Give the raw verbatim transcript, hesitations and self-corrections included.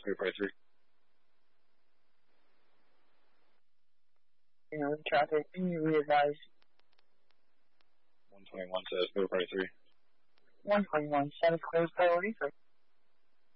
clear priority three. You know, traffic, you re-advise. one twenty-one says clear priority three. one twenty-one, status clear priority three.